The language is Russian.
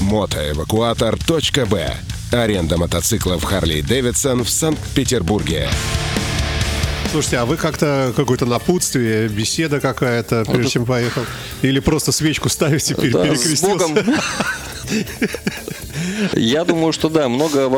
Мотоэвакуатор.б. Аренда мотоциклов Harley Davidson в Санкт-Петербурге. Слушайте, а вы как-то какое-то напутствие, беседа какая-то, прежде чем поехал? Или просто свечку ставите, Да, с перекрестился? Богом. Я думаю, что да, много